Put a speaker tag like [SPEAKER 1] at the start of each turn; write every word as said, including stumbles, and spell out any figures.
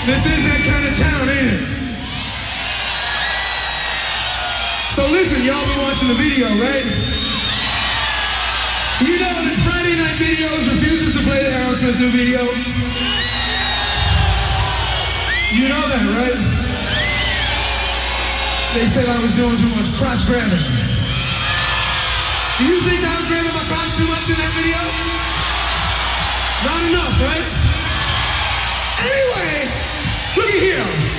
[SPEAKER 1] This is that kind of town, ain't it? So listen, y'all been watching the video, right? You know that Friday Night Videos refuses to play the Aerosmith new video? You know that, right? They said I was doing too much crotch grabbing. Do you think I was grabbing my crotch too much in that video? Not enough, right? Anyway, look at here.